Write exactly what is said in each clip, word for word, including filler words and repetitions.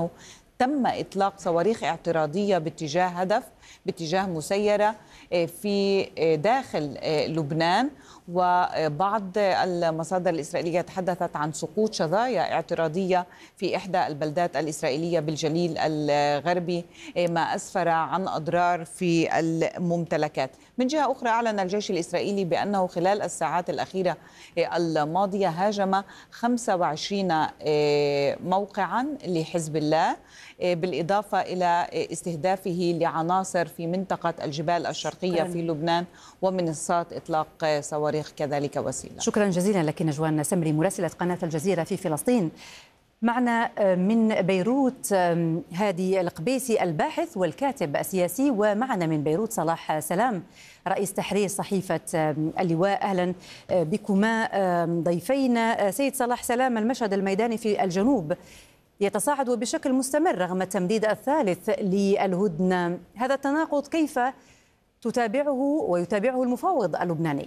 بأنه تم إطلاق صواريخ اعتراضية باتجاه هدف، باتجاه مسيرة في داخل لبنان. وبعض المصادر الإسرائيلية تحدثت عن سقوط شظايا اعتراضية في إحدى البلدات الإسرائيلية بالجليل الغربي، ما أسفر عن أضرار في الممتلكات. من جهة أخرى أعلن الجيش الإسرائيلي بأنه خلال الساعات الأخيرة الماضية هاجم خمسة وعشرين موقعا لحزب الله، بالإضافة إلى استهدافه لعناصر في منطقة الجبال الشرقية في لبنان ومنصات إطلاق صواريخ كذلك وسيلة. شكرا جزيلا لك نجوان سمري مراسلة قناة الجزيرة في فلسطين. معنا من بيروت هادي القبيسي الباحث والكاتب السياسي، ومعنا من بيروت صلاح سلام رئيس تحرير صحيفة اللواء. أهلا بكما ضيفين. سيد صلاح سلام، المشهد الميداني في الجنوب يتصاعد بشكل مستمر رغم التمديد الثالث للهدنة، هذا التناقض كيف تتابعه ويتابعه المفاوض اللبناني؟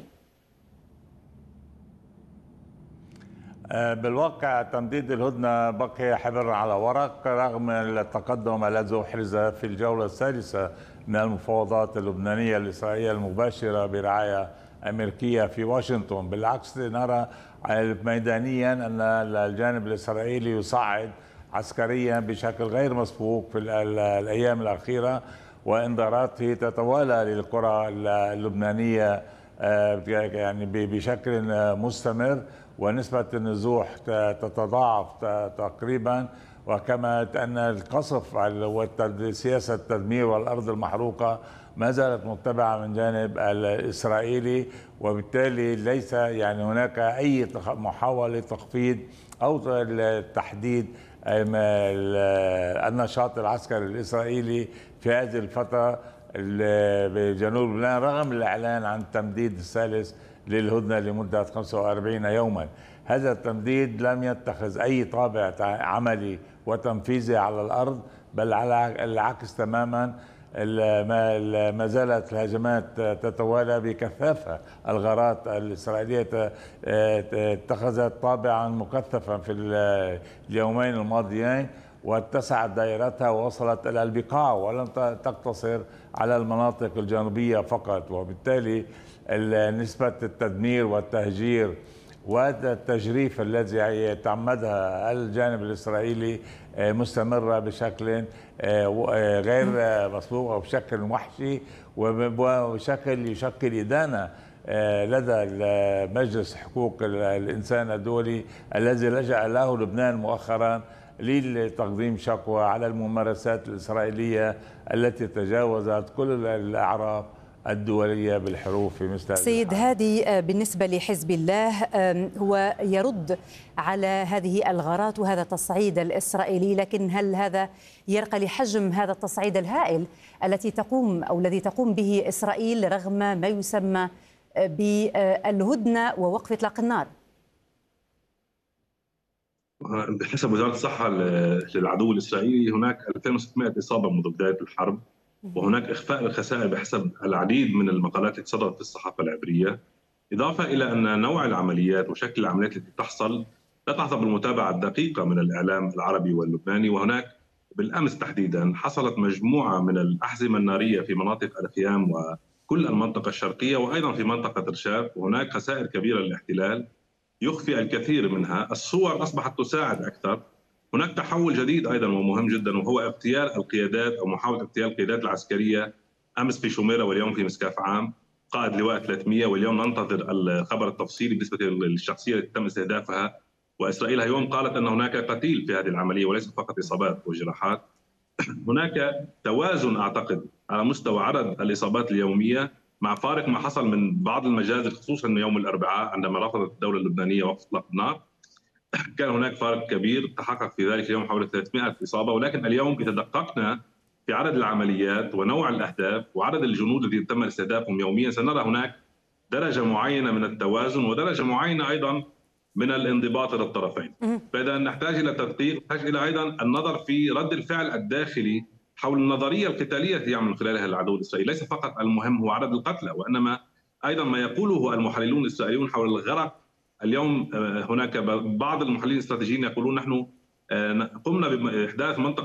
بالواقع تمديد الهدنة بقي حبر على ورق رغم التقدم الذي أحرز في الجولة الثالثة من المفاوضات اللبنانية الإسرائيلية المباشرة برعاية أمريكية في واشنطن. بالعكس نرى ميدانيا أن الجانب الإسرائيلي يصعد عسكريا بشكل غير مسبوق في الأيام الأخيرة، وإنذاراته تتوالى للقرى اللبنانية يعني بشكل مستمر، ونسبة النزوح تتضاعف تقريبا، وكما أن القصف وسياسة التدمير والأرض المحروقة ما زالت متبعة من جانب الإسرائيلي، وبالتالي ليس يعني هناك أي محاولة تخفيض أو تحديد النشاط العسكري الإسرائيلي في هذه الفترة بجنوب لبنان، رغم الإعلان عن التمديد الثالث للهدنة لمدة خمسة وأربعين يوما. هذا التمديد لم يتخذ أي طابع عملي وتنفيذي على الأرض، بل على العكس تماما ما زالت الهجمات تتوالى بكثافة. الغارات الإسرائيلية اتخذت طابعا مكثفا في اليومين الماضيين، واتسعت دائرتها ووصلت إلى البقاع ولم تقتصر على المناطق الجنوبية فقط، وبالتالي نسبة التدمير والتهجير والتجريف الذي يتعمدها الجانب الإسرائيلي مستمرة بشكل غير مسبوق وبشكل وحشي وبشكل يشكل إدانة لدى مجلس حقوق الإنسان الدولي الذي لجأ له لبنان مؤخرا لتقديم شكوى على الممارسات الإسرائيلية التي تجاوزت كل الأعراف الدولية بالحروف في مثل هذه سيد هادي، بالنسبة لحزب الله هو يرد على هذه الغارات وهذا التصعيد الإسرائيلي، لكن هل هذا يرقى لحجم هذا التصعيد الهائل التي تقوم أو الذي تقوم به إسرائيل رغم ما يسمى بالهدنة ووقف إطلاق النار؟ بحسب وزارة الصحة للعدو الإسرائيلي هناك ألفين وستمائة إصابة منذ بداية الحرب، وهناك إخفاء الخسائر بحسب العديد من المقالات التي صدرت في الصحافة العبرية، إضافة إلى أن نوع العمليات وشكل العمليات التي تحصل لا تحظى بالمتابعة الدقيقة من الإعلام العربي واللبناني. وهناك بالأمس تحديدا حصلت مجموعة من الأحزمة النارية في مناطق الخيام وكل المنطقة الشرقية وأيضا في منطقة رشاف، وهناك خسائر كبيرة للاحتلال يخفي الكثير منها. الصور أصبحت تساعد أكثر. هناك تحول جديد أيضا ومهم جدا، وهو اغتيال القيادات أو محاولة اغتيال القيادات العسكرية، أمس في شميرة واليوم في مسكاف عام، قائد لواء ثلاثمائة، واليوم ننتظر الخبر التفصيلي بالنسبة للشخصية التي تم استهدافها. وإسرائيل اليوم قالت أن هناك قتيل في هذه العملية وليس فقط إصابات وجراحات. هناك توازن أعتقد على مستوى عدد الإصابات اليومية مع فارق ما حصل من بعض المجازر، خصوصا يوم الأربعاء عندما رفضت الدولة اللبنانية وقف إطلاق النار. كان هناك فارق كبير تحقق في ذلك اليوم حوالي ثلاثمائة إصابة، ولكن اليوم إذا دققنا في عدد العمليات ونوع الأهداف وعدد الجنود الذين تم استهدافهم يوميا سنرى هناك درجة معينة من التوازن ودرجة معينة أيضا من الانضباط للطرفين. فإذا نحتاج إلى تدقيق، نحتاج إلى أيضا النظر في رد الفعل الداخلي حول النظرية القتالية التي يعمل خلالها العدو الإسرائيلي. ليس فقط المهم هو عدد القتلى، وإنما أيضا ما يقوله المحللون الإسرائيليون حول الغرق. اليوم هناك بعض المحللين الاستراتيجيين يقولون نحن قمنا بإحداث منطقة